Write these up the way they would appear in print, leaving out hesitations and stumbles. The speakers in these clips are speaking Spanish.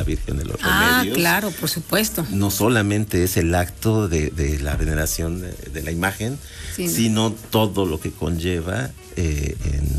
Virgen de los Remedios. Claro, por supuesto. No solamente es el acto de la veneración de la imagen, sí, sino todo lo que conlleva en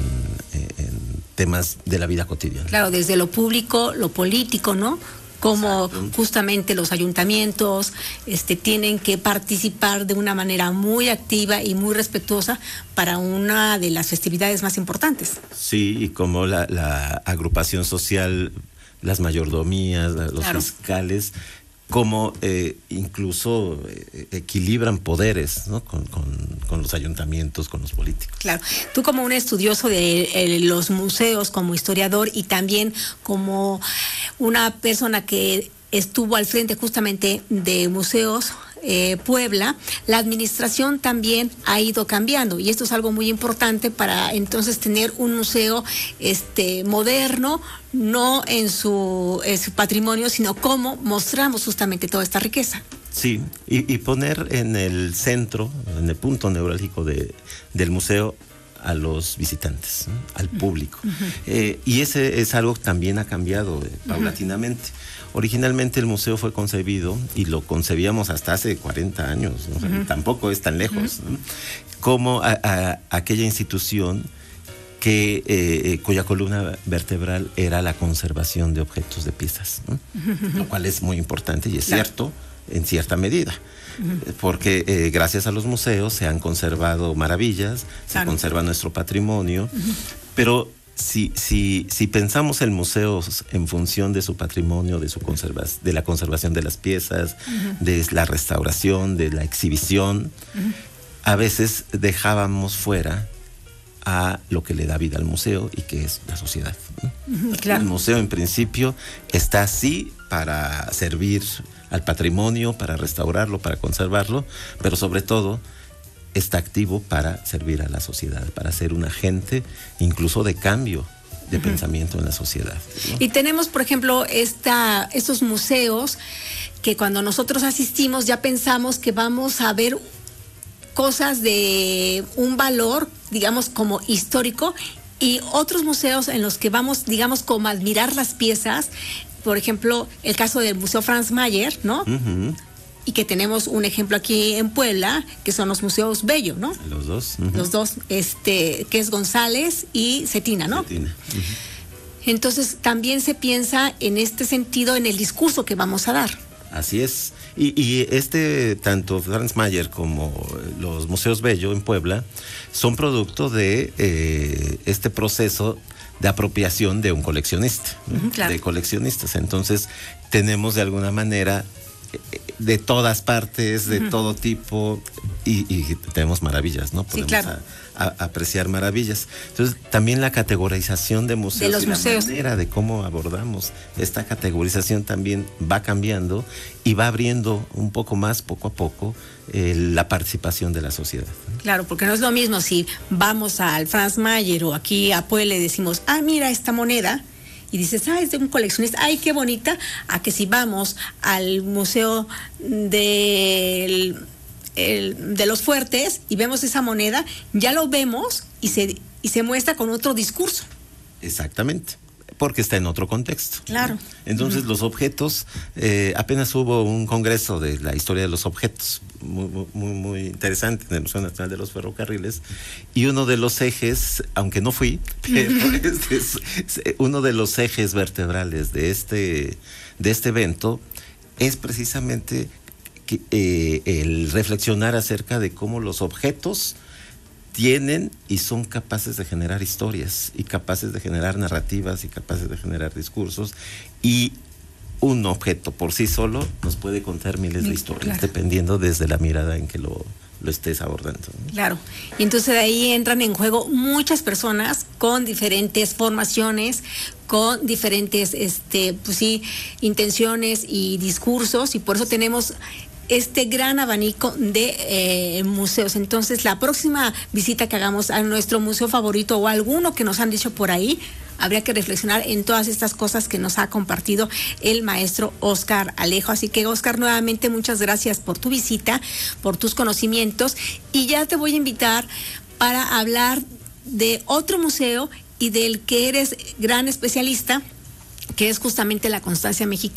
temas de la vida cotidiana. Claro, desde lo público, lo político, ¿no? Como exacto, justamente los ayuntamientos tienen que participar de una manera muy activa y muy respetuosa para una de las festividades más importantes. Sí, y como la agrupación social, las mayordomías, los claro, fiscales, como incluso equilibran poderes, ¿no? con los ayuntamientos, con los políticos. Claro, tú como un estudioso de los museos, como historiador y también como una persona que estuvo al frente justamente de museos, Puebla, la administración también ha ido cambiando y esto es algo muy importante para entonces tener un museo moderno, no en su patrimonio, sino cómo mostramos justamente toda esta riqueza. Sí, y poner en el centro, en el punto neurálgico del museo, a los visitantes, ¿no? Al público. Y ese es algo que también ha cambiado paulatinamente. Originalmente el museo fue concebido, y lo concebíamos hasta hace 40 años, ¿no? Tampoco es tan lejos, ¿no? Como aquella institución cuya columna vertebral era la conservación de objetos, de piezas, ¿no? Lo cual es muy importante y es claro, cierto en cierta medida. Porque gracias a los museos se han conservado maravillas, claro, se conserva nuestro patrimonio, pero si pensamos en museos en función de su patrimonio, de la conservación de las piezas, de la restauración, de la exhibición, a veces dejábamos fuera a lo que le da vida al museo y que es la sociedad, ¿no? Claro. El museo en principio está así para servir al patrimonio, para restaurarlo, para conservarlo, pero sobre todo está activo para servir a la sociedad, para ser un agente incluso de cambio de pensamiento en la sociedad, ¿no? Y tenemos, por ejemplo, estos museos que cuando nosotros asistimos ya pensamos que vamos a ver cosas de un valor, digamos, como histórico, y otros museos en los que vamos, digamos, como a admirar las piezas. Por ejemplo, el caso del Museo Franz Mayer, ¿no? Y que tenemos un ejemplo aquí en Puebla, que son los museos Bello, ¿no? Los dos. Los dos, que es González y Cetina, ¿no? Cetina. Entonces, también se piensa en este sentido en el discurso que vamos a dar. Así es. Y tanto Franz Mayer como los museos Bello en Puebla son producto de este proceso de apropiación de un coleccionista, ¿no? Claro. De coleccionistas. Entonces, tenemos de alguna manera de todas partes, de todo tipo, y tenemos maravillas, ¿no? Podemos sí, claro, apreciar maravillas. Entonces, también la categorización de museos, de los museos, la manera de cómo abordamos esta categorización también va cambiando y va abriendo un poco más, poco a poco, la participación de la sociedad, ¿no? Claro, porque no es lo mismo si vamos al Franz Mayer o aquí a Puebla y decimos, mira esta moneda, y dices, es de un coleccionista, ¡ay, qué bonita! A que si vamos al Museo de los Fuertes y vemos esa moneda, ya lo vemos y se muestra con otro discurso. Exactamente, porque está en otro contexto. Claro. ¿No? Entonces los objetos, apenas hubo un congreso de la historia de los objetos, muy interesante, en el Museo Nacional de los Ferrocarriles, y uno de los ejes, aunque no fui, pero uno de los ejes vertebrales de este evento es precisamente el reflexionar acerca de cómo los objetos tienen y son capaces de generar historias y capaces de generar narrativas y capaces de generar discursos, y un objeto por sí solo nos puede contar miles de historias, claro, dependiendo desde la mirada en que lo estés abordando, ¿no? Claro, y entonces de ahí entran en juego muchas personas con diferentes formaciones, con diferentes intenciones y discursos, y por eso tenemos este gran abanico de museos. Entonces, la próxima visita que hagamos a nuestro museo favorito o alguno que nos han dicho por ahí, habría que reflexionar en todas estas cosas que nos ha compartido el maestro Óscar Alejo. Así que, Óscar, nuevamente muchas gracias por tu visita, por tus conocimientos, y ya te voy a invitar para hablar de otro museo y del que eres gran especialista, que es justamente la Constancia Mexicana.